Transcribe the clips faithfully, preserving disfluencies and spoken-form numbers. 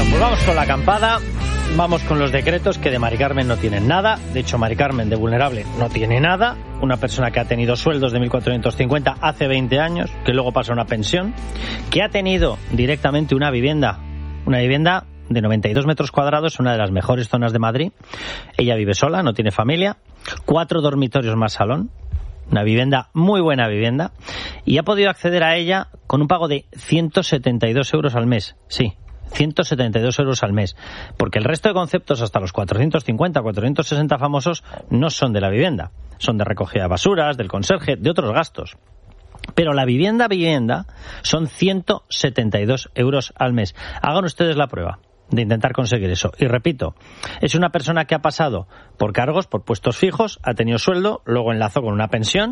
Pues vamos con la acampada, vamos con los decretos que de Mari Carmen no tienen nada. De hecho, Mari Carmen de vulnerable no tiene nada. Una persona que ha tenido sueldos de mil cuatrocientos cincuenta hace veinte años, que luego pasa a una pensión, que ha tenido directamente una vivienda, una vivienda de noventa y dos metros cuadrados, una de las mejores zonas de Madrid. Ella vive sola, no tiene familia, cuatro dormitorios más salón, una vivienda, muy buena vivienda, y ha podido acceder a ella con un pago de ciento setenta y dos euros al mes. Sí, ciento setenta y dos euros al mes, porque el resto de conceptos, hasta los cuatrocientos cincuenta, cuatrocientos sesenta famosos, no son de la vivienda, son de recogida de basuras, del conserje, de otros gastos. Pero la vivienda, vivienda, son ciento setenta y dos euros al mes. Hagan ustedes la prueba de intentar conseguir eso. Y repito, es una persona que ha pasado por cargos, por puestos fijos, ha tenido sueldo, luego enlazó con una pensión,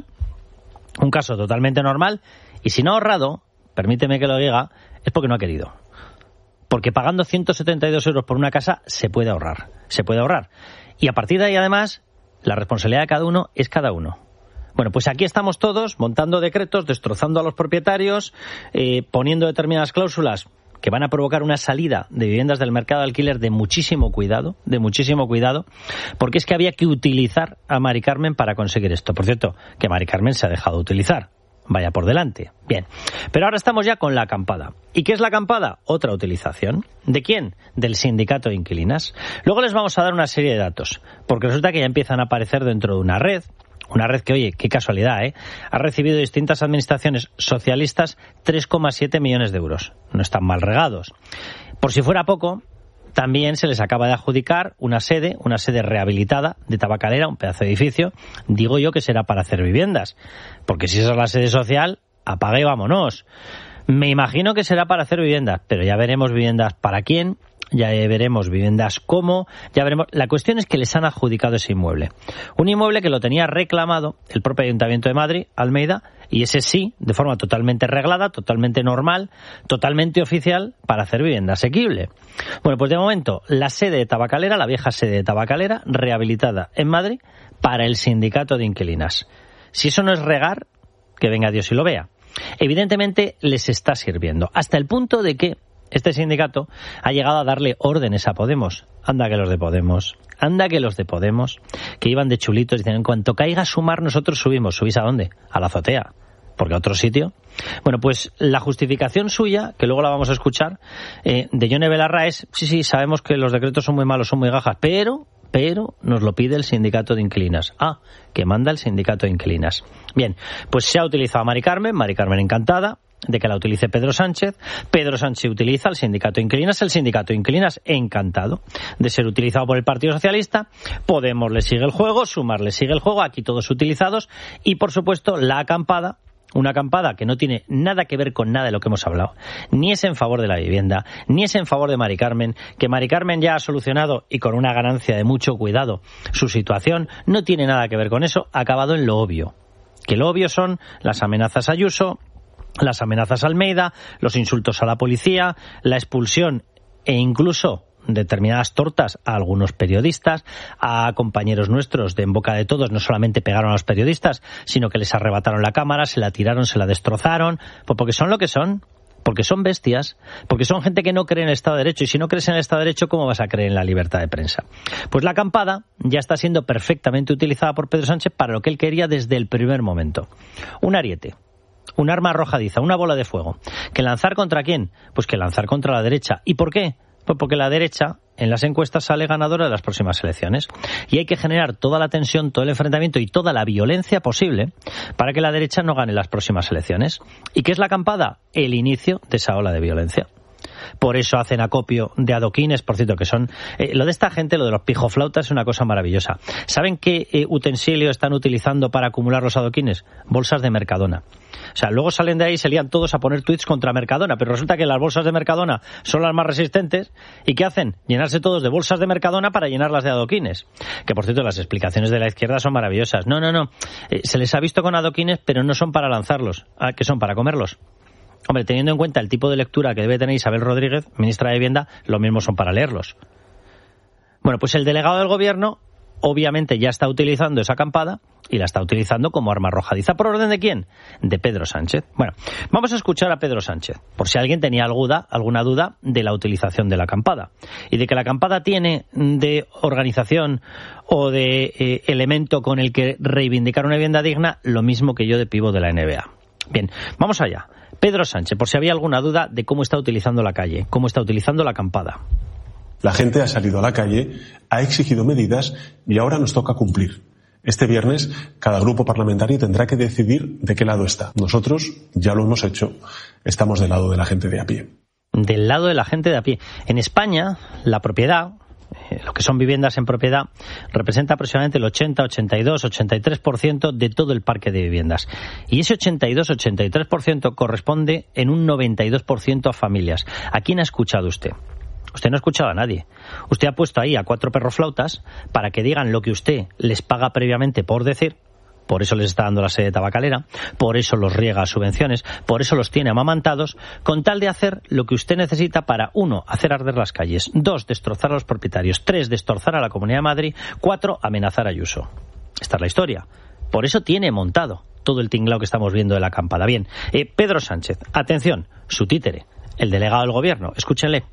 un caso totalmente normal, y si no ha ahorrado, permíteme que lo diga, es porque no ha querido. Porque pagando ciento setenta y dos euros por una casa se puede ahorrar, se puede ahorrar. Y a partir de ahí, además, la responsabilidad de cada uno es cada uno. Bueno, pues aquí estamos todos montando decretos, destrozando a los propietarios, eh, poniendo determinadas cláusulas que van a provocar una salida de viviendas del mercado de alquiler de muchísimo cuidado, de muchísimo cuidado, porque es que había que utilizar a Mari Carmen para conseguir esto. Por cierto, que Mari Carmen se ha dejado de utilizar. Vaya por delante. Bien. Pero ahora estamos ya con la acampada. ¿Y qué es la acampada? Otra utilización. ¿De quién? Del sindicato de inquilinas. Luego les vamos a dar una serie de datos, porque resulta que ya empiezan a aparecer dentro de una red, una red que, oye, qué casualidad, ¿eh? Ha recibido distintas administraciones socialistas tres coma siete millones de euros. No están mal regados. Por si fuera poco, también se les acaba de adjudicar una sede, una sede rehabilitada de Tabacalera, un pedazo de edificio. Digo yo que será para hacer viviendas, porque si esa es la sede social, apague y vámonos. Me imagino que será para hacer viviendas, pero ya veremos viviendas para quién, ya veremos viviendas cómo, ya veremos. La cuestión es que les han adjudicado ese inmueble. Un inmueble que lo tenía reclamado el propio Ayuntamiento de Madrid, Almeida, y ese sí, de forma totalmente reglada, totalmente normal, totalmente oficial, para hacer vivienda asequible. Bueno, pues de momento, la sede de Tabacalera, la vieja sede de Tabacalera, rehabilitada en Madrid para el sindicato de inquilinas. Si eso no es regar, que venga Dios y lo vea. Evidentemente les está sirviendo, hasta el punto de que este sindicato ha llegado a darle órdenes a Podemos. Anda que los de Podemos, anda que los de Podemos, que iban de chulitos, dicen, en cuanto caiga Sumar nosotros subimos. ¿Subís a dónde? A la azotea, porque a otro sitio. Bueno, pues la justificación suya, que luego la vamos a escuchar, eh, de Yone Belarra es, sí, sí, sabemos que los decretos son muy malos, son muy gajas, pero... pero nos lo pide el sindicato de inquilinas. Ah, que manda el sindicato de inquilinas. Bien, pues se ha utilizado a Mari Carmen, Mari Carmen encantada de que la utilice Pedro Sánchez. Pedro Sánchez utiliza al sindicato de inquilinas, el sindicato de inquilinas encantado de ser utilizado por el Partido Socialista. Podemos le sigue el juego, Sumar le sigue el juego, aquí todos utilizados. Y por supuesto la acampada, una acampada que no tiene nada que ver con nada de lo que hemos hablado. Ni es en favor de la vivienda, ni es en favor de Mari Carmen, que Mari Carmen ya ha solucionado, y con una ganancia de mucho cuidado, su situación. No tiene nada que ver con eso, ha acabado en lo obvio. Que lo obvio son las amenazas a Ayuso, las amenazas a Almeida, los insultos a la policía, la expulsión e incluso determinadas tortas a algunos periodistas, a compañeros nuestros de En Boca de Todos. No solamente pegaron a los periodistas, sino que les arrebataron la cámara, se la tiraron, se la destrozaron, pues porque son lo que son, porque son bestias, porque son gente que no cree en el Estado de Derecho, y si no crees en el Estado de Derecho, ¿cómo vas a creer en la libertad de prensa? Pues la acampada ya está siendo perfectamente utilizada por Pedro Sánchez para lo que él quería desde el primer momento. Un ariete, un arma arrojadiza, una bola de fuego. ¿Que lanzar contra quién? Pues que lanzar contra la derecha. ¿Y por qué? Pues porque la derecha en las encuestas sale ganadora de las próximas elecciones. Y hay que generar toda la tensión, todo el enfrentamiento y toda la violencia posible para que la derecha no gane las próximas elecciones. ¿Y qué es la acampada? El inicio de esa ola de violencia. Por eso hacen acopio de adoquines, por cierto, que son... Eh, lo de esta gente, lo de los pijoflautas, es una cosa maravillosa. ¿Saben qué eh, utensilio están utilizando para acumular los adoquines? Bolsas de Mercadona. O sea, luego salen de ahí y se lían todos a poner tweets contra Mercadona, pero resulta que las bolsas de Mercadona son las más resistentes. ¿Y qué hacen? Llenarse todos de bolsas de Mercadona para llenarlas de adoquines. Que, por cierto, las explicaciones de la izquierda son maravillosas. No, no, no. Eh, se les ha visto con adoquines, pero no son para lanzarlos. Ah, ¿qué son? ¿Para comerlos? Hombre, teniendo en cuenta el tipo de lectura que debe tener Isabel Rodríguez, ministra de Vivienda, lo mismo son para leerlos. Bueno, pues el delegado del Gobierno obviamente ya está utilizando esa acampada y la está utilizando como arma arrojadiza. ¿Por orden de quién? De Pedro Sánchez. Bueno, vamos a escuchar a Pedro Sánchez, por si alguien tenía alguna, alguna duda de la utilización de la acampada. Y de que la acampada tiene de organización o de eh, elemento con el que reivindicar una vivienda digna, lo mismo que yo de pívot de la N B A. Bien, vamos allá. Pedro Sánchez, por si había alguna duda de cómo está utilizando la calle, cómo está utilizando la acampada. La gente ha salido a la calle, ha exigido medidas y ahora nos toca cumplir. Este viernes, cada grupo parlamentario tendrá que decidir de qué lado está. Nosotros ya lo hemos hecho. Estamos del lado de la gente de a pie. Del lado de la gente de a pie. En España, la propiedad, eh, lo que son viviendas en propiedad, representa aproximadamente el ochenta, ochenta y dos, ochenta y tres por ciento de todo el parque de viviendas. Y ese ochenta y dos, ochenta y tres por ciento corresponde en un noventa y dos por ciento a familias. ¿A quién ha escuchado usted? Usted no ha escuchado a nadie. Usted ha puesto ahí a cuatro perroflautas para que digan lo que usted les paga previamente por decir. Por eso les está dando la sede tabacalera, por eso los riega a subvenciones, por eso los tiene amamantados, con tal de hacer lo que usted necesita para, uno, hacer arder las calles, dos, destrozar a los propietarios, tres, destrozar a la Comunidad de Madrid, cuatro, amenazar a Ayuso. Esta es la historia. Por eso tiene montado todo el tinglao que estamos viendo de la acampada. Bien, eh, Pedro Sánchez, atención, su títere, el delegado del Gobierno, escúchenle.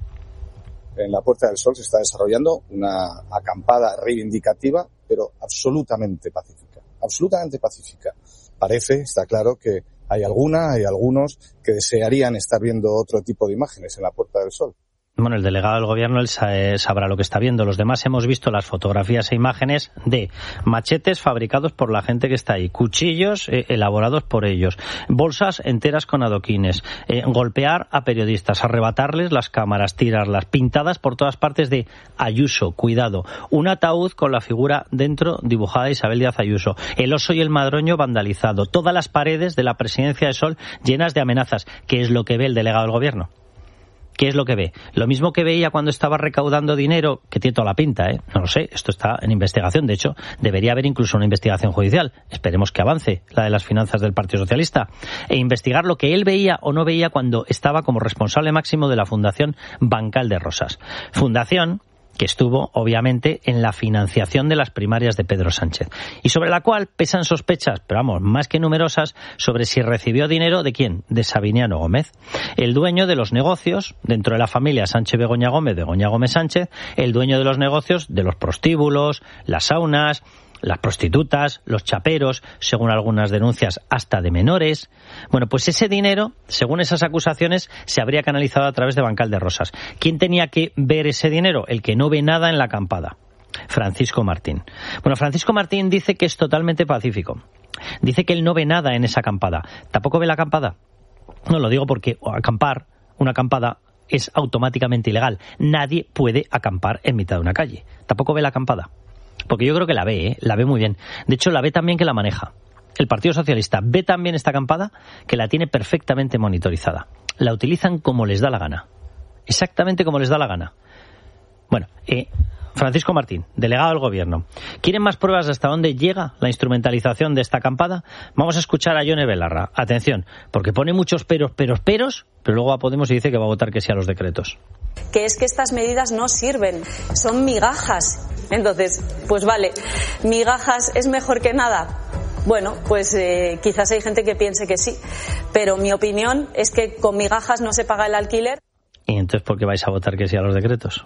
En la Puerta del Sol se está desarrollando una acampada reivindicativa, pero absolutamente pacífica. Absolutamente pacífica. Parece, está claro, que hay alguna, hay algunos que desearían estar viendo otro tipo de imágenes en la Puerta del Sol. Bueno, el delegado del Gobierno él sabrá lo que está viendo. Los demás hemos visto las fotografías e imágenes de machetes fabricados por la gente que está ahí, cuchillos eh, elaborados por ellos, bolsas enteras con adoquines, eh, golpear a periodistas, arrebatarles las cámaras, tirarlas, pintadas por todas partes de Ayuso, cuidado, un ataúd con la figura dentro dibujada de Isabel Díaz Ayuso, el oso y el madroño vandalizado, todas las paredes de la Presidencia de Sol llenas de amenazas. ¿Qué es lo que ve el delegado del Gobierno? ¿Qué es lo que ve? Lo mismo que veía cuando estaba recaudando dinero, que tiene toda la pinta, ¿eh? No lo sé, esto está en investigación. De hecho, debería haber incluso una investigación judicial. Esperemos que avance la de las finanzas del Partido Socialista. E investigar lo que él veía o no veía cuando estaba como responsable máximo de la Fundación Bancal de Rosas. Fundación que estuvo, obviamente, en la financiación de las primarias de Pedro Sánchez, y sobre la cual pesan sospechas, pero vamos, más que numerosas, sobre si recibió dinero de quién, de Sabiniano Gómez, el dueño de los negocios dentro de la familia Sánchez-Begoña Gómez, Begoña Gómez Sánchez, el dueño de los negocios de los prostíbulos, las saunas, las prostitutas, los chaperos, según algunas denuncias, hasta de menores. Bueno, pues ese dinero, según esas acusaciones, se habría canalizado a través de Bancal de Rosas. ¿Quién tenía que ver ese dinero? El que no ve nada en la acampada. Francisco Martín. Bueno, Francisco Martín dice que es totalmente pacífico. Dice que él no ve nada en esa acampada. ¿Tampoco ve la acampada? No, lo digo porque acampar, una acampada, es automáticamente ilegal. Nadie puede acampar en mitad de una calle. ¿Tampoco ve la acampada? Porque yo creo que la ve, ¿eh? La ve muy bien. De hecho, la ve tan bien que la maneja. El Partido Socialista ve tan bien esta acampada que la tiene perfectamente monitorizada. La utilizan como les da la gana. Exactamente como les da la gana. Bueno, eh, Francisco Martín, delegado del Gobierno. ¿Quieren más pruebas de hasta dónde llega la instrumentalización de esta acampada? Vamos a escuchar a Yone Belarra. Atención, porque pone muchos peros, peros, peros, pero luego a Podemos y dice que va a votar que sí a los decretos. Que es que estas medidas no sirven, son migajas. Entonces, pues vale, migajas es mejor que nada. Bueno, pues eh, quizás hay gente que piense que sí, pero mi opinión es que con migajas no se paga el alquiler. ¿Y entonces por qué vais a votar que sí a los decretos?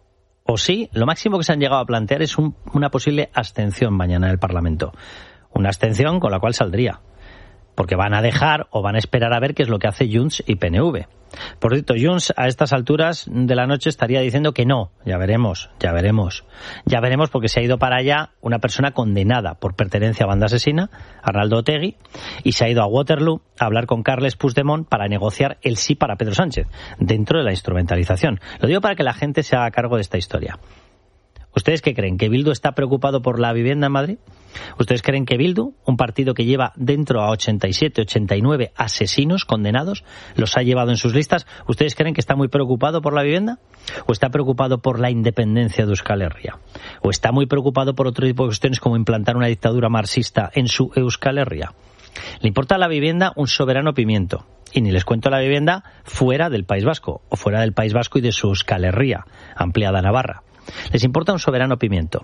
O sí, lo máximo que se han llegado a plantear es un, una posible abstención mañana en el Parlamento. Una abstención con la cual saldría. Porque van a dejar o van a esperar a ver qué es lo que hace Junts y P N V. Por cierto, Junts a estas alturas de la noche estaría diciendo que no. Ya veremos, ya veremos. Ya veremos porque se ha ido para allá una persona condenada por pertenencia a banda asesina, Arnaldo Otegi, y se ha ido a Waterloo a hablar con Carles Puigdemont para negociar el sí para Pedro Sánchez, dentro de la instrumentalización. Lo digo para que la gente se haga cargo de esta historia. ¿Ustedes qué creen? ¿Que Bildu está preocupado por la vivienda en Madrid? ¿Ustedes creen que Bildu, un partido que lleva dentro a ochenta y siete, ochenta y nueve asesinos condenados, los ha llevado en sus listas? ¿Ustedes creen que está muy preocupado por la vivienda? ¿O está preocupado por la independencia de Euskal Herria? ¿O está muy preocupado por otro tipo de cuestiones como implantar una dictadura marxista en su Euskal Herria? Le importa a la vivienda un soberano pimiento. Y ni les cuento la vivienda fuera del País Vasco, o fuera del País Vasco y de su Euskal Herria, ampliada Navarra. Les importa un soberano pimiento.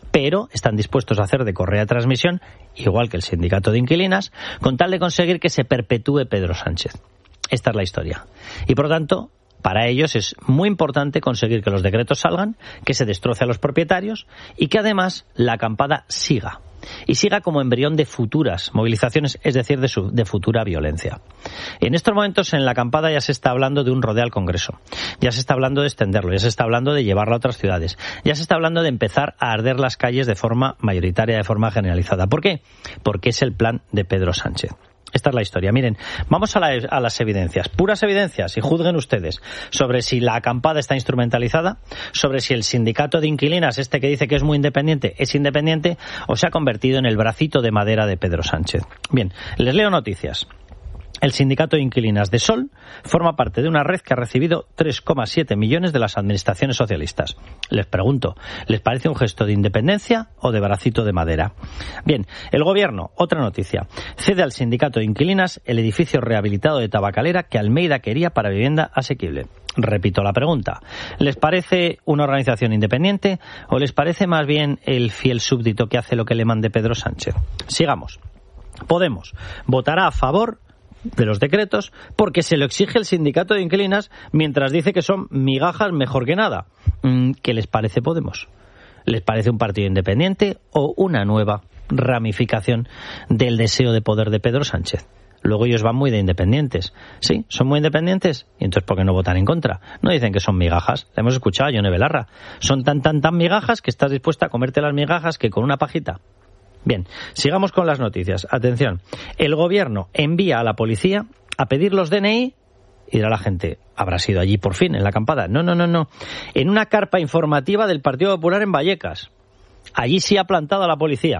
pero están dispuestos a hacer de correa de transmisión, igual que el sindicato de inquilinas, con tal de conseguir que se perpetúe Pedro Sánchez. Esta es la historia. Y por lo tanto, para ellos es muy importante conseguir que los decretos salgan, que se destroce a los propietarios y que además la acampada siga. Y siga como embrión de futuras movilizaciones, es decir, de, su, de futura violencia. En estos momentos en la acampada ya se está hablando de un rodeo al Congreso, ya se está hablando de extenderlo, ya se está hablando de llevarlo a otras ciudades, ya se está hablando de empezar a arder las calles de forma mayoritaria, de forma generalizada. ¿Por qué? Porque es el plan de Pedro Sánchez. Esta es la historia. Miren, vamos a, la, a las evidencias, puras evidencias, y juzguen ustedes sobre si la acampada está instrumentalizada, sobre si el sindicato de inquilinas, este que dice que es muy independiente, es independiente o se ha convertido en el bracito de madera de Pedro Sánchez. Bien, les leo noticias. El sindicato de inquilinas de Sol forma parte de una red que ha recibido tres coma siete millones de las administraciones socialistas. Les pregunto, ¿les parece un gesto de independencia o de bracito de madera? Bien, el gobierno, otra noticia, cede al sindicato de inquilinas el edificio rehabilitado de Tabacalera que Almeida quería para vivienda asequible. Repito la pregunta, ¿les parece una organización independiente o les parece más bien el fiel súbdito que hace lo que le mande Pedro Sánchez? Sigamos. Podemos votará a favor de los decretos porque se lo exige el sindicato de inquilinas mientras dice que son migajas mejor que nada. ¿Qué les parece Podemos? ¿Les parece un partido independiente o una nueva ramificación del deseo de poder de Pedro Sánchez? Luego ellos van muy de independientes. Sí, son muy independientes. ¿Y entonces por qué no votan en contra? No dicen que son migajas. Le hemos escuchado a Yone Belarra. Son tan, tan, tan migajas que estás dispuesta a comerte las migajas que con una pajita. Bien, sigamos con las noticias. Atención, el gobierno envía a la policía a pedir los D N I y dirá la gente, ¿habrá sido allí por fin, en la acampada? No, no, no, no. En una carpa informativa del Partido Popular en Vallecas. Allí sí ha plantado a la policía.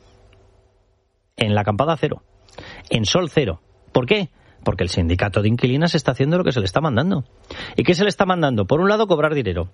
En la acampada cero. En Sol cero. ¿Por qué? Porque el sindicato de inquilinas está haciendo lo que se le está mandando. ¿Y qué se le está mandando? Por un lado, cobrar dinero.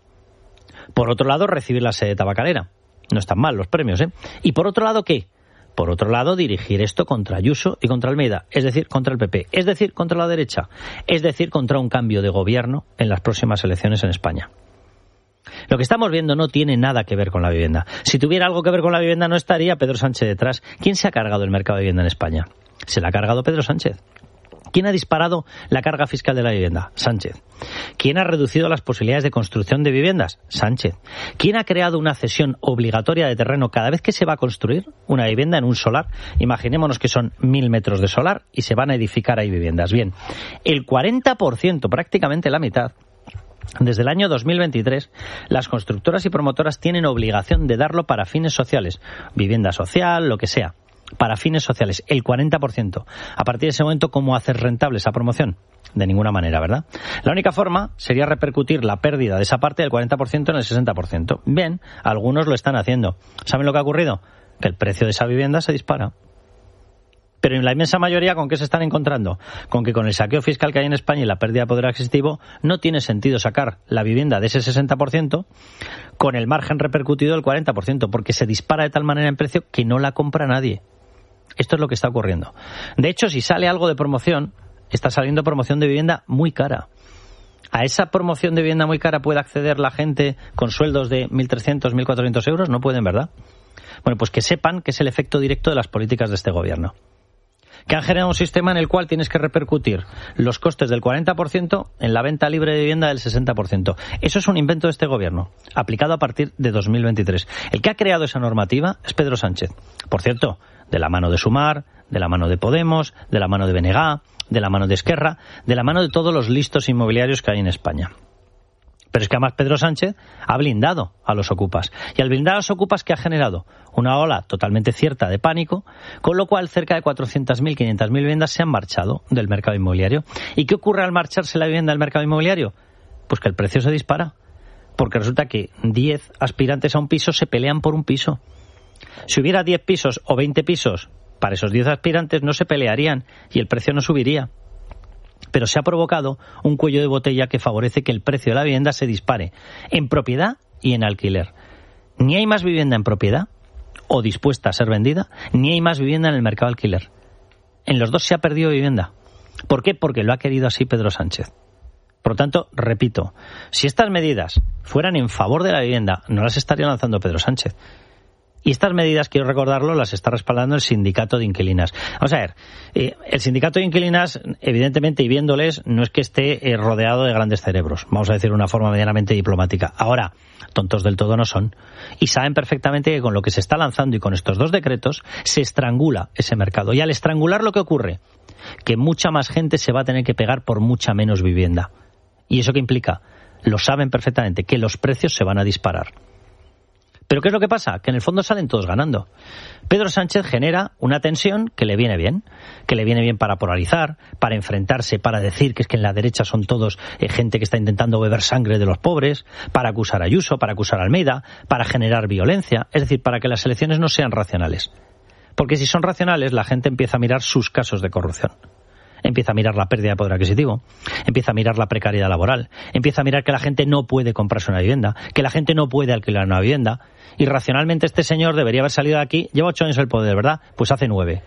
Por otro lado, recibir la sede tabacalera. No están mal los premios, ¿eh? Y por otro lado, ¿qué? Por otro lado, dirigir esto contra Ayuso y contra Almeida, es decir, contra el P P, es decir, contra la derecha, es decir, contra un cambio de gobierno en las próximas elecciones en España. Lo que estamos viendo no tiene nada que ver con la vivienda. Si tuviera algo que ver con la vivienda no estaría Pedro Sánchez detrás. ¿Quién se ha cargado el mercado de vivienda en España? Se la ha cargado Pedro Sánchez. ¿Quién ha disparado la carga fiscal de la vivienda? Sánchez. ¿Quién ha reducido las posibilidades de construcción de viviendas? Sánchez. ¿Quién ha creado una cesión obligatoria de terreno cada vez que se va a construir una vivienda en un solar? Imaginémonos que son mil metros de solar y se van a edificar ahí viviendas. Bien, el cuarenta por ciento, prácticamente la mitad, desde el año dos mil veintitrés, las constructoras y promotoras tienen obligación de darlo para fines sociales, vivienda social, lo que sea. Para fines sociales, el cuarenta por ciento. A partir de ese momento, ¿cómo hacer rentable esa promoción? De ninguna manera, ¿verdad? La única forma sería repercutir la pérdida de esa parte del cuarenta por ciento en el sesenta por ciento. Bien, algunos lo están haciendo. ¿Saben lo que ha ocurrido? Que el precio de esa vivienda se dispara. Pero en la inmensa mayoría, ¿con qué se están encontrando? Con que con el saqueo fiscal que hay en España y la pérdida de poder adquisitivo, no tiene sentido sacar la vivienda de ese sesenta por ciento con el margen repercutido del cuarenta por ciento, porque se dispara de tal manera en precio que no la compra nadie. Esto es lo que está ocurriendo. De hecho, si sale algo de promoción, está saliendo promoción de vivienda muy cara. ¿A esa promoción de vivienda muy cara puede acceder la gente con sueldos de mil trescientos, mil cuatrocientos euros? No pueden, ¿verdad? Bueno, pues que sepan que es el efecto directo de las políticas de este gobierno. Que han generado un sistema en el cual tienes que repercutir los costes del cuarenta por ciento en la venta libre de vivienda del sesenta por ciento. Eso es un invento de este gobierno, aplicado a partir de dos mil veintitrés. El que ha creado esa normativa es Pedro Sánchez. Por cierto, de la mano de Sumar, de la mano de Podemos, de la mano de B N G, de la mano de Esquerra, de la mano de todos los listos inmobiliarios que hay en España. Pero es que además Pedro Sánchez ha blindado a los ocupas. Y al blindar a los ocupas, ¿qué ha generado? Una ola totalmente cierta de pánico, con lo cual cerca de cuatrocientas mil, quinientas mil viviendas se han marchado del mercado inmobiliario. ¿Y qué ocurre al marcharse la vivienda del mercado inmobiliario? Pues que el precio se dispara. Porque resulta que diez aspirantes a un piso se pelean por un piso. Si hubiera diez pisos o veinte pisos, para esos diez aspirantes no se pelearían y el precio no subiría. Pero se ha provocado un cuello de botella que favorece que el precio de la vivienda se dispare en propiedad y en alquiler. Ni hay más vivienda en propiedad o dispuesta a ser vendida, ni hay más vivienda en el mercado de alquiler. En los dos se ha perdido vivienda. ¿Por qué? Porque lo ha querido así Pedro Sánchez. Por lo tanto, repito, si estas medidas fueran en favor de la vivienda, no las estaría lanzando Pedro Sánchez. Y estas medidas, quiero recordarlo, las está respaldando el sindicato de inquilinas. Vamos a ver, eh, el sindicato de inquilinas, evidentemente, y viéndoles, no es que esté eh, rodeado de grandes cerebros, vamos a decir de una forma medianamente diplomática. Ahora, tontos del todo no son. Y saben perfectamente que con lo que se está lanzando y con estos dos decretos, se estrangula ese mercado. Y al estrangular, ¿lo que ocurre? Que mucha más gente se va a tener que pegar por mucha menos vivienda. ¿Y eso qué implica? Lo saben perfectamente, que los precios se van a disparar. ¿Pero qué es lo que pasa? Que en el fondo salen todos ganando. Pedro Sánchez genera una tensión que le viene bien, que le viene bien para polarizar, para enfrentarse, para decir que es que en la derecha son todos eh, gente que está intentando beber sangre de los pobres, para acusar a Ayuso, para acusar a Almeida, para generar violencia, es decir, para que las elecciones no sean racionales. Porque si son racionales, la gente empieza a mirar sus casos de corrupción. Empieza a mirar la pérdida de poder adquisitivo, empieza a mirar la precariedad laboral, empieza a mirar que la gente no puede comprarse una vivienda, que la gente no puede alquilar una vivienda, y racionalmente este señor debería haber salido de aquí, lleva ocho años en el poder, ¿verdad? Pues hace nueve.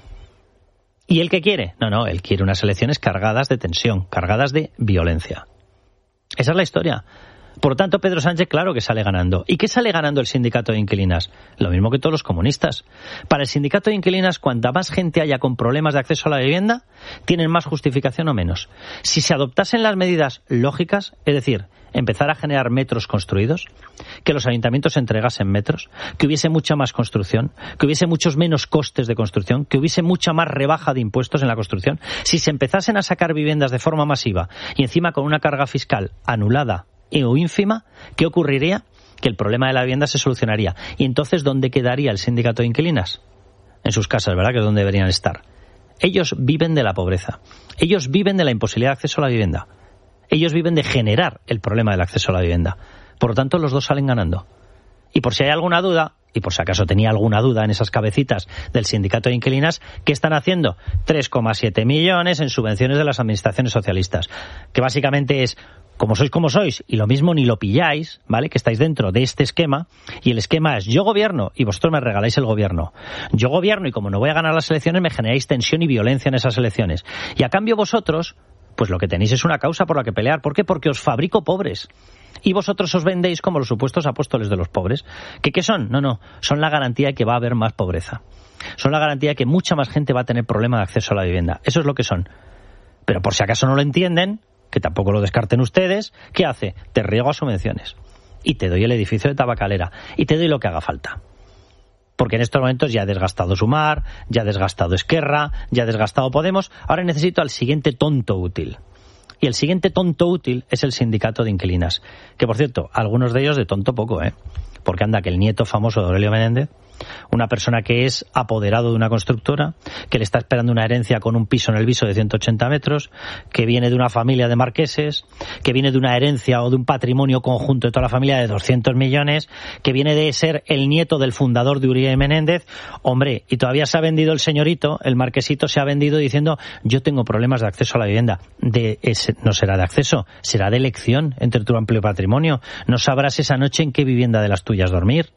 ¿Y él qué quiere? No, no, él quiere unas elecciones cargadas de tensión, cargadas de violencia. Esa es la historia. Por lo tanto, Pedro Sánchez, claro que sale ganando. ¿Y qué sale ganando el sindicato de inquilinas? Lo mismo que todos los comunistas. Para el sindicato de inquilinas, cuanta más gente haya con problemas de acceso a la vivienda, tienen más justificación o menos. Si se adoptasen las medidas lógicas, es decir, empezar a generar metros construidos, que los ayuntamientos entregasen metros, que hubiese mucha más construcción, que hubiese muchos menos costes de construcción, que hubiese mucha más rebaja de impuestos en la construcción, si se empezasen a sacar viviendas de forma masiva y encima con una carga fiscal anulada o ínfima, ¿qué ocurriría? Que el problema de la vivienda se solucionaría. ¿Y entonces dónde quedaría el sindicato de inquilinas? En sus casas, ¿verdad? Que es donde deberían estar. Ellos viven de la pobreza. Ellos viven de la imposibilidad de acceso a la vivienda. Ellos viven de generar el problema del acceso a la vivienda. Por lo tanto, los dos salen ganando. Y por si hay alguna duda, y por si acaso tenía alguna duda en esas cabecitas del sindicato de inquilinas, ¿qué están haciendo? tres coma siete millones en subvenciones de las administraciones socialistas. Que básicamente es, como sois como sois, y lo mismo ni lo pilláis, ¿vale? Que estáis dentro de este esquema, y el esquema es yo gobierno y vosotros me regaláis el gobierno. Yo gobierno y como no voy a ganar las elecciones me generáis tensión y violencia en esas elecciones. Y a cambio vosotros, pues lo que tenéis es una causa por la que pelear. ¿Por qué? Porque os fabrico pobres. Y vosotros os vendéis como los supuestos apóstoles de los pobres. ¿Qué, qué son? No, no, son la garantía de que va a haber más pobreza. Son la garantía de que mucha más gente va a tener problema de acceso a la vivienda. Eso es lo que son. Pero por si acaso no lo entienden, que tampoco lo descarten ustedes, ¿qué hace? Te riego a subvenciones y te doy el edificio de Tabacalera y te doy lo que haga falta. Porque en estos momentos ya ha desgastado Sumar, ya ha desgastado Esquerra, ya ha desgastado Podemos, ahora necesito al siguiente tonto útil. Y el siguiente tonto útil es el sindicato de inquilinas, que por cierto, algunos de ellos de tonto poco, ¿eh? Porque anda que el nieto famoso de Aurelio Menéndez, una persona que es apoderado de una constructora, que le está esperando una herencia con un piso en el Viso de ciento ochenta metros, que viene de una familia de marqueses, que viene de una herencia o de un patrimonio conjunto de toda la familia de doscientos millones, que viene de ser el nieto del fundador de Uribe Menéndez, hombre, y todavía se ha vendido el señorito, el marquesito se ha vendido diciendo yo tengo problemas de acceso a la vivienda. De ese, no será de acceso, será de elección entre tu amplio patrimonio. No sabrás esa noche en qué vivienda de las tuyas dormir.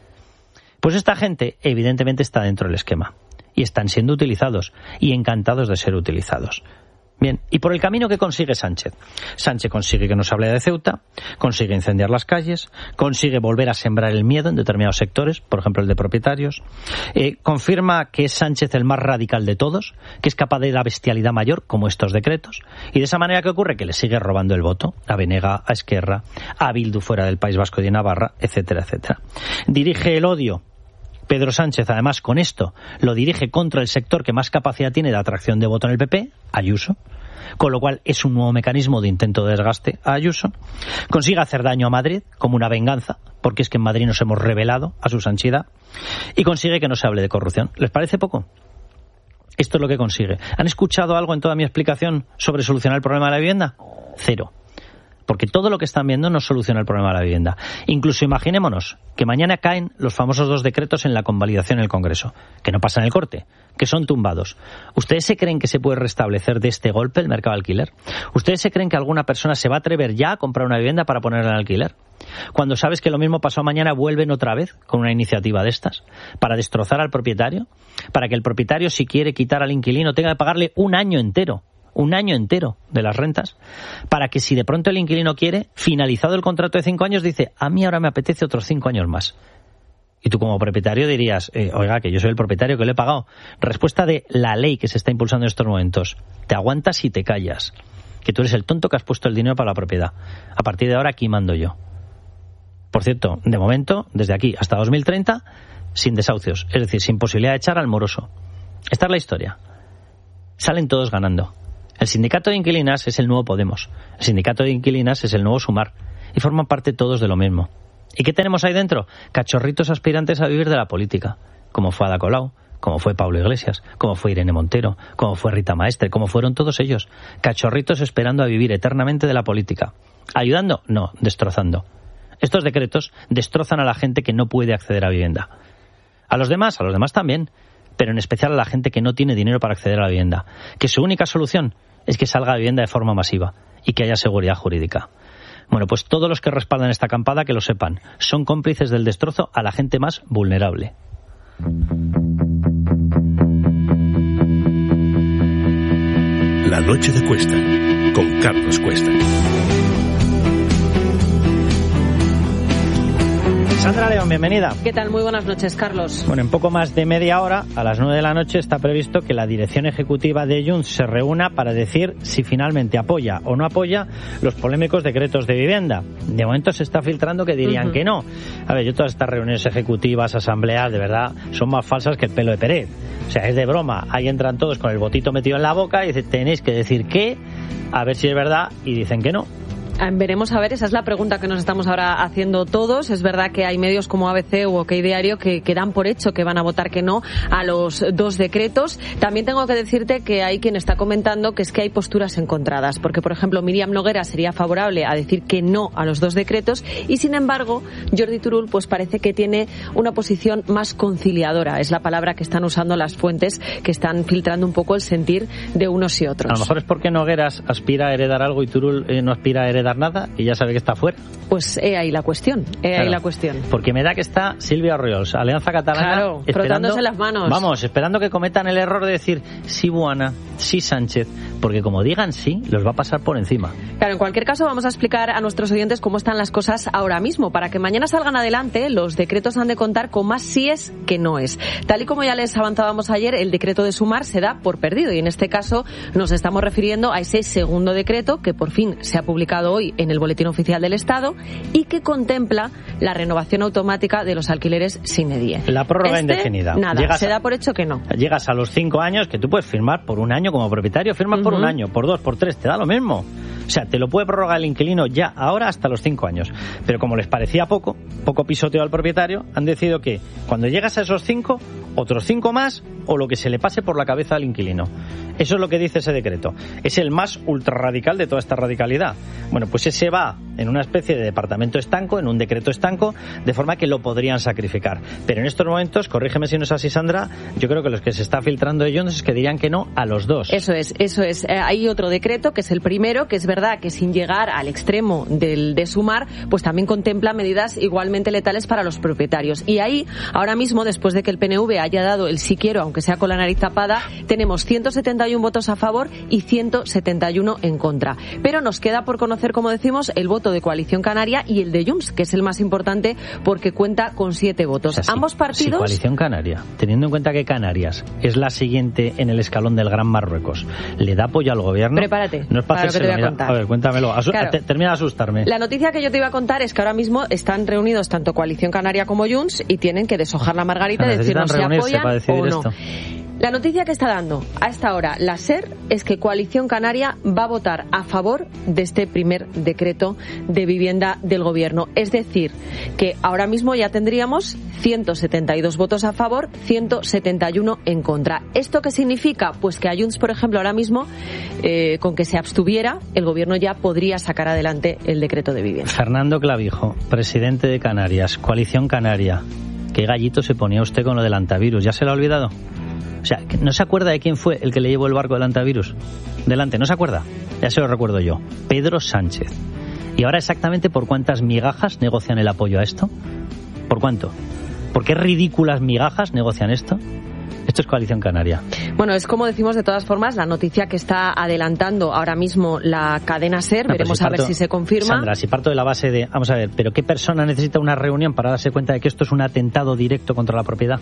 Pues esta gente evidentemente está dentro del esquema y están siendo utilizados y encantados de ser utilizados. Bien, y por el camino que consigue Sánchez. Sánchez consigue que no se hable de Ceuta, consigue incendiar las calles, consigue volver a sembrar el miedo en determinados sectores, por ejemplo el de propietarios, eh, confirma que es Sánchez el más radical de todos, que es capaz de la bestialidad mayor, como estos decretos, y de esa manera, ¿qué ocurre? Que le sigue robando el voto a Benega, a Esquerra, a Bildu fuera del País Vasco y de Navarra, etcétera, etcétera. Dirige el odio. Pedro Sánchez, además, con esto, lo dirige contra el sector que más capacidad tiene de atracción de voto en el P P, Ayuso, con lo cual es un nuevo mecanismo de intento de desgaste a Ayuso. Consigue hacer daño a Madrid, como una venganza, porque es que en Madrid nos hemos rebelado a su sanchidad, y consigue que no se hable de corrupción. ¿Les parece poco? Esto es lo que consigue. ¿Han escuchado algo en toda mi explicación sobre solucionar el problema de la vivienda? Cero. Porque todo lo que están viendo no soluciona el problema de la vivienda. Incluso imaginémonos que mañana caen los famosos dos decretos en la convalidación en el Congreso, que no pasan el corte, que son tumbados. ¿Ustedes se creen que se puede restablecer de este golpe el mercado de alquiler? ¿Ustedes se creen que alguna persona se va a atrever ya a comprar una vivienda para ponerla en alquiler? Cuando sabes que lo mismo pasó mañana, vuelven otra vez con una iniciativa de estas, para destrozar al propietario, para que el propietario, si quiere quitar al inquilino, tenga que pagarle un año entero. un año entero de las rentas, para que si de pronto el inquilino quiere, finalizado el contrato de cinco años, dice, a mí ahora me apetece otros cinco años más. Y tú como propietario dirías, eh, oiga, que yo soy el propietario que le he pagado. Respuesta de la ley que se está impulsando en estos momentos. Te aguantas y te callas. Que tú eres el tonto que has puesto el dinero para la propiedad. A partir de ahora aquí mando yo. Por cierto, de momento, desde aquí hasta dos mil treinta, sin desahucios. Es decir, sin posibilidad de echar al moroso. Esta es la historia. Salen todos ganando. El sindicato de inquilinas es el nuevo Podemos. El sindicato de inquilinas es el nuevo Sumar. Y forman parte todos de lo mismo. ¿Y qué tenemos ahí dentro? Cachorritos aspirantes a vivir de la política, como fue Ada Colau, como fue Pablo Iglesias, como fue Irene Montero, como fue Rita Maestre, como fueron todos ellos. Cachorritos esperando a vivir eternamente de la política. ¿Ayudando? No, destrozando. Estos decretos destrozan a la gente que no puede acceder a vivienda. A los demás, a los demás también, pero en especial a la gente que no tiene dinero para acceder a la vivienda. Que su única solución es que salga a vivienda de forma masiva y que haya seguridad jurídica. Bueno, pues todos los que respaldan esta acampada, que lo sepan, son cómplices del destrozo a la gente más vulnerable. La noche de Cuesta, con Carlos Cuesta. Sandra León, bienvenida. ¿Qué tal? Muy buenas noches, Carlos. Bueno, en poco más de media hora, a las nueve de la noche, está previsto que la dirección ejecutiva de Junts se reúna para decir si finalmente apoya o no apoya los polémicos decretos de vivienda. De momento se está filtrando que dirían uh-huh. que no. A ver, yo todas estas reuniones ejecutivas, asambleas, de verdad, son más falsas que el pelo de Pérez. O sea, es de broma. Ahí entran todos con el botito metido en la boca y dicen, tenéis que decir qué, a ver si es verdad, y dicen que no. Veremos a ver, esa es la pregunta que nos estamos ahora haciendo todos. Es verdad que hay medios como A B C u OK Diario que, que dan por hecho que van a votar que no a los dos decretos. También tengo que decirte que hay quien está comentando que es que hay posturas encontradas, porque por ejemplo Míriam Noguera sería favorable a decir que no a los dos decretos y sin embargo Jordi Turull pues parece que tiene una posición más conciliadora. Es la palabra que están usando las fuentes que están filtrando un poco el sentir de unos y otros. A lo mejor es porque Nogueras aspira a heredar algo y Turull eh, no aspira a heredar nada y ya sabe que está fuera. Pues he ahí la cuestión, he claro, ahí la cuestión. Porque me da que está Silvia Orriols, Alianza Catalana, claro, frotándose las manos. Vamos, esperando que cometan el error de decir sí Buana, sí Sánchez, porque como digan sí, los va a pasar por encima. Claro, en cualquier caso vamos a explicar a nuestros oyentes cómo están las cosas ahora mismo. Para que mañana salgan adelante, los decretos han de contar con más síes que noes. Tal y como ya les avanzábamos ayer, el decreto de Sumar se da por perdido y en este caso nos estamos refiriendo a ese segundo decreto que por fin se ha publicado hoy en el Boletín Oficial del Estado y que contempla la renovación automática de los alquileres sin edie. La prórroga este, indefinida. Nada, llegas se a, da por hecho que no. Llegas a los cinco años que tú puedes firmar por un año como propietario, firmas uh-huh. por un año, por dos, por tres, te da lo mismo. O sea, te lo puede prorrogar el inquilino ya ahora hasta los cinco años. Pero como les parecía poco, poco pisoteo al propietario, han decidido que cuando llegas a esos cinco, otros cinco más o lo que se le pase por la cabeza al inquilino. Eso es lo que dice ese decreto. Es el más ultra radical de toda esta radicalidad. Bueno, pues ese va en una especie de departamento estanco, en un decreto estanco, de forma que lo podrían sacrificar. Pero en estos momentos, corrígeme si no es así, Sandra, yo creo que los que se está filtrando de Junts es que dirían que no a los dos. Eso es, eso es. Eh, hay otro decreto, que es el primero, que es verdad que sin llegar al extremo del de Sumar, pues también contempla medidas igualmente letales para los propietarios. Y ahí, ahora mismo, después de que el P N V haya dado el sí quiero, aunque sea con la nariz tapada, tenemos ciento setenta y uno votos a favor y ciento setenta y uno en contra. Pero nos queda por conocer, como decimos, el voto de Coalición Canaria y el de Junts, que es el más importante porque cuenta con siete votos. O sea, Ambos si, partidos... Si Coalición Canaria, teniendo en cuenta que Canarias es la siguiente en el escalón del Gran Marruecos, ¿le da apoyo al gobierno? Prepárate, no es para, para lo que te voy a contar. A ver, cuéntamelo. Asu- claro. te, termina de asustarme. La noticia que yo te iba a contar es que ahora mismo están reunidos tanto Coalición Canaria como Junts y tienen que deshojar la margarita y decirnos si apoyan o no. Esto. La noticia que está dando a esta hora la SER es que Coalición Canaria va a votar a favor de este primer decreto de vivienda del Gobierno. Es decir, que ahora mismo ya tendríamos ciento setenta y dos votos a favor, ciento setenta y uno en contra. ¿Esto qué significa? Pues que a Junts, por ejemplo, ahora mismo, eh, con que se abstuviera, el Gobierno ya podría sacar adelante el decreto de vivienda. Fernando Clavijo, presidente de Canarias, Coalición Canaria. ¿Qué gallito se ponía usted con lo del antivirus? ¿Ya se lo ha olvidado? O sea, ¿no se acuerda de quién fue el que le llevó el barco del antivirus? Delante, ¿no se acuerda? Ya se lo recuerdo yo. Pedro Sánchez. ¿Y ahora exactamente por cuántas migajas negocian el apoyo a esto? ¿Por cuánto? ¿Por qué ridículas migajas negocian esto? Esto es Coalición Canaria. Bueno, es como decimos de todas formas la noticia que está adelantando ahora mismo la cadena SER. No, veremos si parto, a ver si se confirma. Sandra, si parto de la base de, vamos a ver, pero ¿qué persona necesita una reunión para darse cuenta de que esto es un atentado directo contra la propiedad?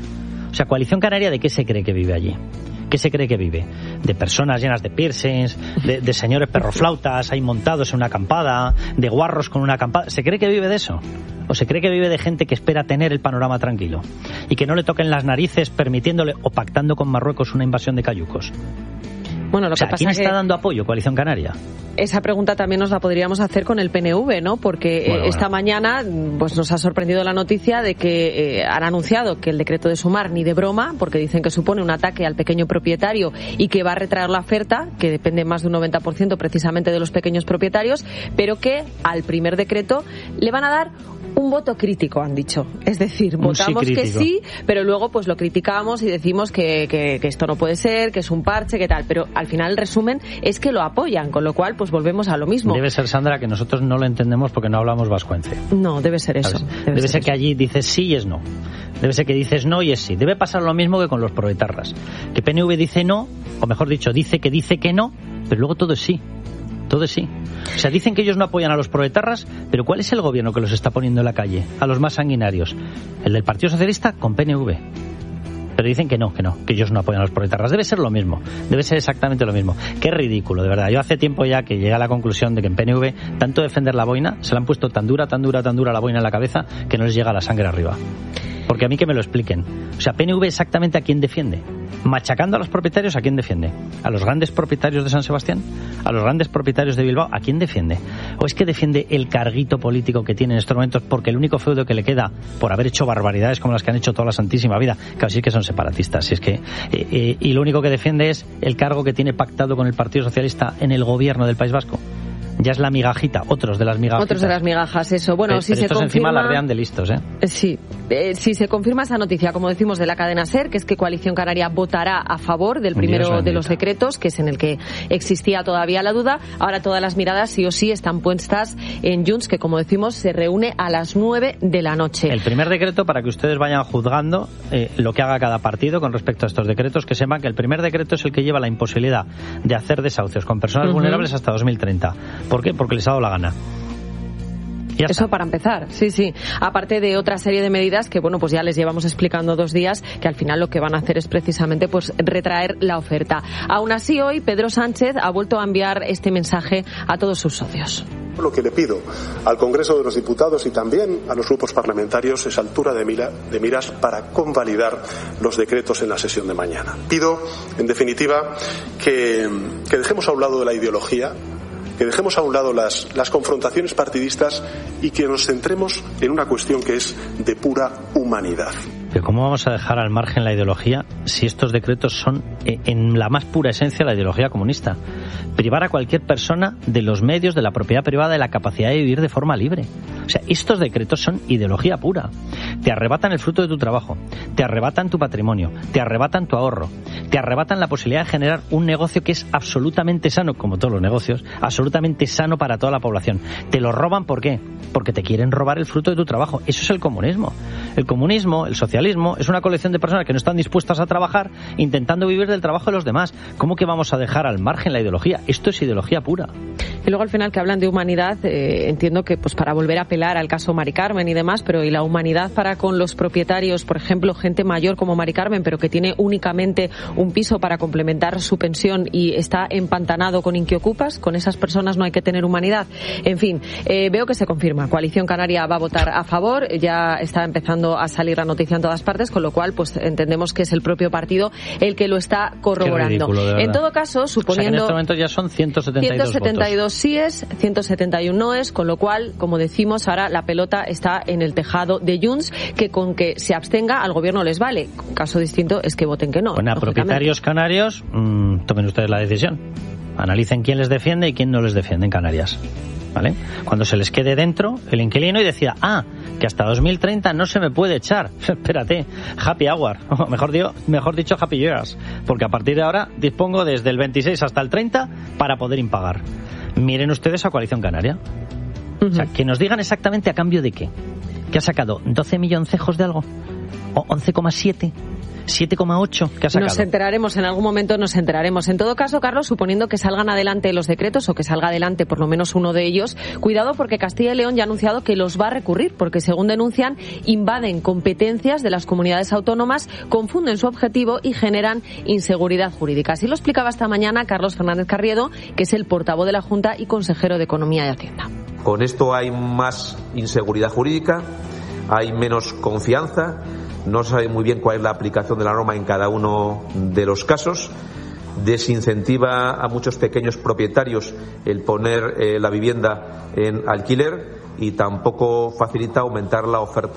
O sea, Coalición Canaria, ¿de qué se cree que vive allí? ¿Qué se cree que vive? De personas llenas de piercings, de, de señores perroflautas ahí montados en una acampada, de guarros con una acampada. ¿Se cree que vive de eso? ¿O se cree que vive de gente que espera tener el panorama tranquilo y que no le toquen las narices permitiéndole o pactando con Marruecos una invasión de cayucos? Bueno, lo o sea, que pasa ¿quién está que dando apoyo? Coalición Canaria. Esa pregunta también nos la podríamos hacer con el P N V, ¿no? Porque bueno, eh, esta bueno. mañana pues nos ha sorprendido la noticia de que eh, han anunciado que el decreto de sumar ni de broma, porque dicen que supone un ataque al pequeño propietario y que va a retraer la oferta, que depende más de un noventa por ciento precisamente de los pequeños propietarios, pero que al primer decreto le van a dar un voto crítico, han dicho. Es decir, votamos sí que sí, pero luego pues lo criticamos y decimos que, que, que esto no puede ser, que es un parche, que tal. Pero al final el resumen es que lo apoyan, con lo cual pues volvemos a lo mismo. Debe ser, Sandra, que nosotros no lo entendemos porque no hablamos vascuence. No, debe ser eso. Debe, debe ser, ser que eso. allí dices sí y es no. Debe ser que dices no y es sí. Debe pasar lo mismo que con los proetarras. Que P N V dice no, o mejor dicho, dice que dice que no, pero luego todo es sí. Todo es sí. O sea, dicen que ellos no apoyan a los proetarras, pero ¿cuál es el gobierno que los está poniendo en la calle? A los más sanguinarios. El del Partido Socialista con P N V. Pero dicen que no, que no, que ellos no apoyan a los proetarras. Debe ser lo mismo, debe ser exactamente lo mismo. Qué ridículo, de verdad. Yo hace tiempo ya que llegué a la conclusión de que en P N V, tanto defender la boina, se le han puesto tan dura, tan dura, tan dura la boina en la cabeza que no les llega la sangre arriba. Porque a mí que me lo expliquen. O sea, P N V exactamente a quién defiende. Machacando a los propietarios, ¿a quién defiende? ¿A los grandes propietarios de San Sebastián? ¿A los grandes propietarios de Bilbao? ¿A quién defiende? ¿O es que defiende el carguito político que tiene en estos momentos porque el único feudo que le queda por haber hecho barbaridades como las que han hecho toda la santísima vida? Claro, sí que son separatistas. Si es que, eh, eh, y lo único que defiende es el cargo que tiene pactado con el Partido Socialista en el gobierno del País Vasco. Ya es la migajita, otros de las migajas. Otros de las migajas, eso. Bueno, eh, si pero se estos confirma... encima alardean de listos, ¿eh? Sí. Eh, si se confirma esa noticia, como decimos, de la cadena SER, que es que Coalición Canaria votará a favor del primero Dios de los decretos, que es en el que existía todavía la duda, ahora todas las miradas sí o sí están puestas en Junts, que como decimos, se reúne a las nueve de la noche. El primer decreto, para que ustedes vayan juzgando eh, lo que haga cada partido con respecto a estos decretos, que sepan que el primer decreto es el que lleva la imposibilidad de hacer desahucios con personas uh-huh. vulnerables hasta dos mil treinta. ¿Por qué? Porque les ha dado la gana. Eso para empezar, sí, sí. Aparte de otra serie de medidas que, bueno, pues ya les llevamos explicando dos días, que al final lo que van a hacer es precisamente pues retraer la oferta. Aún así, hoy Pedro Sánchez ha vuelto a enviar este mensaje a todos sus socios. Lo que le pido al Congreso de los Diputados y también a los grupos parlamentarios es altura de, mira, de miras para convalidar los decretos en la sesión de mañana. Pido, en definitiva, que, que dejemos a un lado de la ideología, que dejemos a un lado las, las confrontaciones partidistas y que nos centremos en una cuestión que es de pura humanidad. Pero ¿cómo vamos a dejar al margen la ideología si estos decretos son eh, en la más pura esencia la ideología comunista? Privar a cualquier persona de los medios, de la propiedad privada, de la capacidad de vivir de forma libre. O sea, estos decretos son ideología pura. Te arrebatan el fruto de tu trabajo, te arrebatan tu patrimonio, te arrebatan tu ahorro, te arrebatan la posibilidad de generar un negocio que es absolutamente sano, como todos los negocios, absolutamente sano para toda la población. Te lo roban, ¿por qué? Porque te quieren robar el fruto de tu trabajo. Eso es el comunismo. El comunismo, el socialismo, es una colección de personas que no están dispuestas a trabajar intentando vivir del trabajo de los demás. ¿Cómo que vamos a dejar al margen la ideología? Esto es ideología pura. Y luego al final que hablan de humanidad, eh, entiendo que pues para volver a apelar al caso Mari Carmen y demás, pero ¿y la humanidad para con los propietarios, por ejemplo, gente mayor como Mari Carmen, pero que tiene únicamente un piso para complementar su pensión y está empantanado con Inquiocupas? Con esas personas no hay que tener humanidad. En fin, eh, veo que se confirma. Coalición Canaria va a votar a favor, ya está empezando a salir la noticia en todas partes, con lo cual pues entendemos que es el propio partido el que lo está corroborando. Ridículo, en todo caso, suponiendo... O sea, que en este momento ya son ciento setenta y dos, ciento setenta y dos votos. síes, ciento setenta y uno noes, con lo cual, como decimos, ahora la pelota está en el tejado de Junts, que con que se abstenga al gobierno les vale. Caso distinto es que voten que no. Bueno, a propietarios canarios, mmm, tomen ustedes la decisión. Analicen quién les defiende y quién no les defiende en Canarias. ¿Vale? Cuando se les quede dentro el inquilino y decida, ah, que hasta dos mil treinta no se me puede echar. Espérate, happy hour, o mejor, digo, mejor dicho happy years, porque a partir de ahora dispongo desde el veintiséis hasta el treinta para poder impagar. Miren ustedes a Coalición Canaria. Uh-huh. O sea, que nos digan exactamente a cambio de qué. ¿Que ha sacado doce milloncejos de algo? ¿O once coma siete? siete coma ocho que ha sacado. Nos enteraremos, en algún momento nos enteraremos. En todo caso, Carlos, suponiendo que salgan adelante los decretos o que salga adelante por lo menos uno de ellos, cuidado porque Castilla y León ya ha anunciado que los va a recurrir porque, según denuncian, invaden competencias de las comunidades autónomas, confunden su objetivo y generan inseguridad jurídica. Así lo explicaba esta mañana Carlos Fernández Carriedo, que es el portavoz de la Junta y consejero de Economía y Hacienda. Con esto hay más inseguridad jurídica, hay menos confianza, no se sabe muy bien cuál es la aplicación de la norma en cada uno de los casos, desincentiva a muchos pequeños propietarios el poner eh, la vivienda en alquiler y tampoco facilita aumentar la oferta